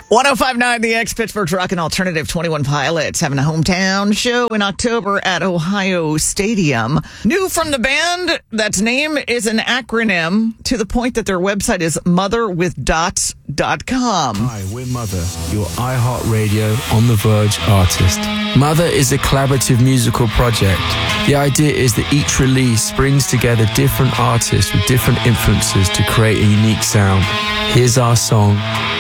105.9 The X, Pittsburgh's Rock and Alternative. 21 Pilots having a hometown show in October at Ohio Stadium. New from the band, that's name is an acronym to the point that their website is motherwithdots.com. Hi, we're Mother, your iHeartRadio On The Verge artist. Mother is a collaborative musical project. The idea is that each release brings together different artists with different influences to create a unique sound. Here's our song,